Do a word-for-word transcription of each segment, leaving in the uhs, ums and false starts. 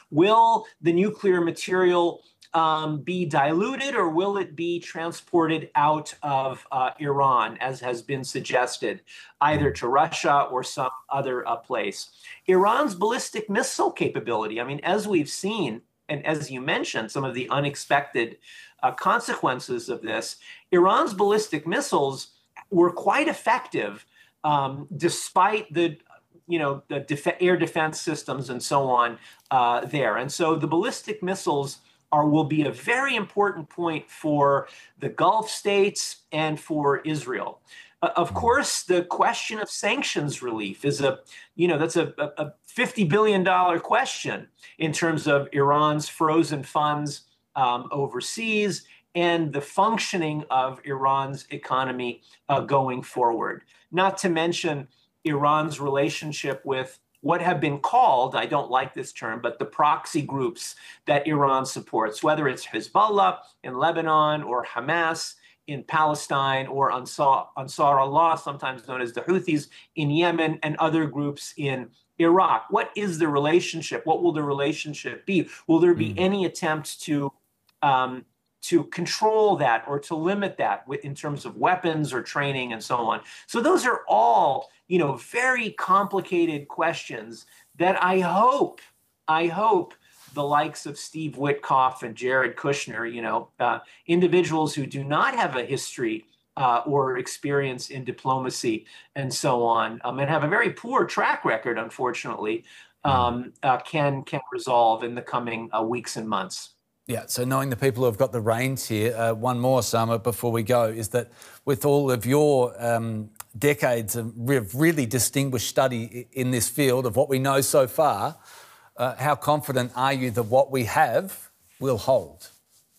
Will the nuclear material um, be diluted, or will it be transported out of uh, Iran, as has been suggested, either to Russia or some other uh, place? Iran's ballistic missile capability, I mean, as we've seen, and as you mentioned, some of the unexpected uh, consequences of this, Iran's ballistic missiles were quite effective um, despite the you know, the def air defense systems and so on uh, there. And so the ballistic missiles are will be a very important point for the Gulf states and for Israel. Uh, of course, the question of sanctions relief is a, you know, that's a, a fifty billion dollar question in terms of Iran's frozen funds um, overseas and the functioning of Iran's economy uh, going forward. Not to mention Iran's relationship with what have been called, I don't like this term, but the proxy groups that Iran supports, whether it's Hezbollah in Lebanon or Hamas in Palestine or Ansar, Ansar Allah, sometimes known as the Houthis in Yemen, and other groups in Iraq. What is the relationship? What will the relationship be? Will there be mm. any attempt to um, to control that or to limit that in terms of weapons or training and so on? So those are all, you know, very complicated questions that I hope, I hope the likes of Steve Witkoff and Jared Kushner, you know, uh, individuals who do not have a history uh, or experience in diplomacy and so on, um, and have a very poor track record, unfortunately, um, uh, can can resolve in the coming uh, weeks and months. Yeah, so knowing the people who have got the reins here, uh, one more, Sama, before we go, is that with all of your um, decades of really distinguished study in this field of what we know so far, uh, how confident are you that what we have will hold?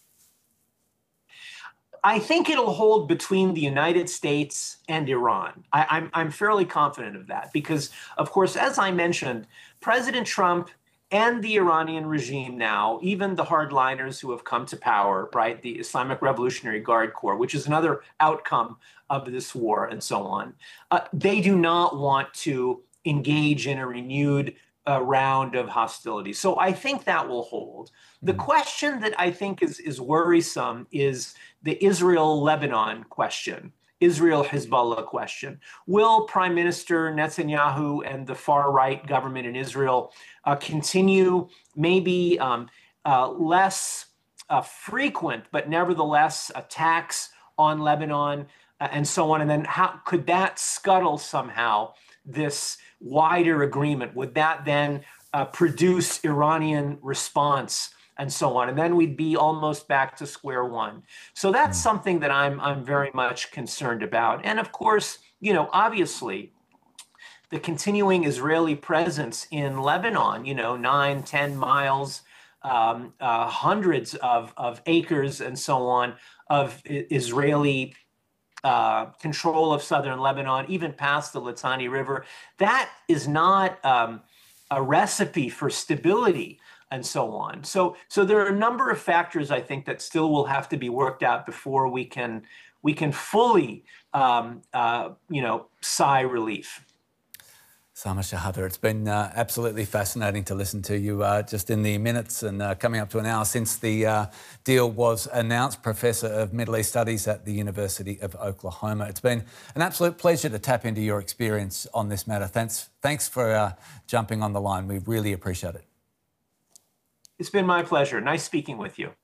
I think it'll hold between the United States and Iran. I, I'm, I'm fairly confident of that because, of course, as I mentioned, President Trump and the Iranian regime now, even the hardliners who have come to power, right, the Islamic Revolutionary Guard Corps, which is another outcome of this war and so on, uh, they do not want to engage in a renewed uh, round of hostilities. So I think that will hold. The question that I think is, is worrisome is the Israel-Lebanon question. Israel-Hezbollah question. Will Prime Minister Netanyahu and the far-right government in Israel uh, continue maybe um, uh, less uh, frequent, but nevertheless attacks on Lebanon uh, and so on? And then how could that scuttle somehow this wider agreement? Would that then uh, produce Iranian response and so on? And then we'd be almost back to square one. So that's something that I'm I'm very much concerned about. And of course, you know, obviously, the continuing Israeli presence in Lebanon, you know, nine, ten miles, um, uh, hundreds of, of acres and so on of Israeli uh, control of southern Lebanon, even past the Litani River, that is not um, a recipe for stability and so on. So, so there are a number of factors, I think, that still will have to be worked out before we can we can fully, um, uh, you know, sigh relief. Sama Shahada, it's been uh, absolutely fascinating to listen to you uh, just in the minutes and uh, coming up to an hour since the uh, deal was announced, Professor of Middle East Studies at the University of Oklahoma. It's been an absolute pleasure to tap into your experience on this matter. Thanks, thanks for uh, jumping on the line. We really appreciate it. It's been my pleasure. Nice speaking with you.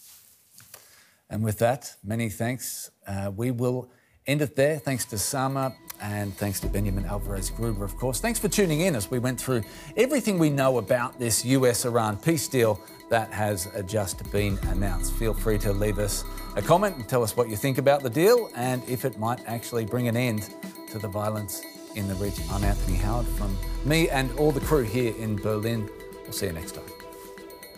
And with that, many thanks. Uh, we will end it there. Thanks to Sama and thanks to Benjamin Alvarez-Gruber, of course. Thanks for tuning in as we went through everything we know about this U S Iran peace deal that has just been announced. Feel free to leave us a comment and tell us what you think about the deal and if it might actually bring an end to the violence in the region. I'm Anthony Howard from me and all the crew here in Berlin. We'll see you next time.